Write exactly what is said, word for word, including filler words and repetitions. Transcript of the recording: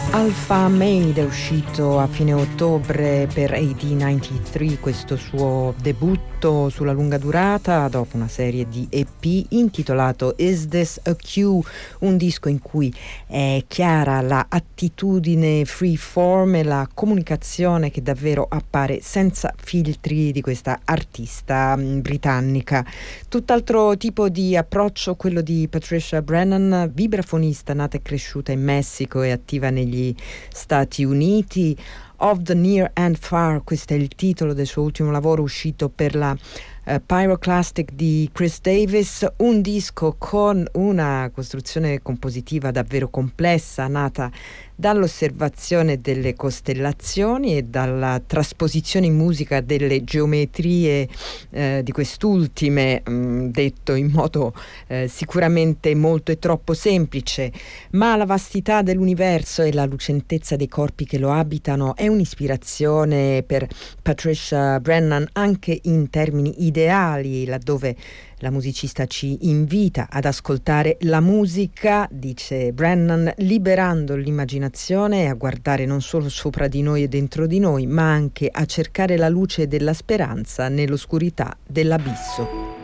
Alpha Made è uscito a fine ottobre per A D novantatré, questo suo debutto sulla lunga durata dopo una serie di E P intitolato Is This a Cue, un disco in cui è chiara la attitudine freeform e la comunicazione che davvero appare senza filtri di questa artista britannica. Tutt'altro tipo di approccio quello di Patricia Brennan, vibrafonista nata e cresciuta in Messico e attiva negli Stati Uniti. Of the Near and Far, questo è il titolo del suo ultimo lavoro uscito per la uh, Pyroclastic di Chris Davis, un disco con una costruzione compositiva davvero complessa, nata dall'osservazione delle costellazioni e dalla trasposizione in musica delle geometrie eh, di quest'ultime, mh, detto in modo eh, sicuramente molto e troppo semplice, ma la vastità dell'universo e la lucentezza dei corpi che lo abitano è un'ispirazione per Patricia Brennan anche in termini ideali, laddove la musicista ci invita ad ascoltare la musica, dice Brennan, liberando l'immaginazione e a guardare non solo sopra di noi e dentro di noi, ma anche a cercare la luce della speranza nell'oscurità dell'abisso.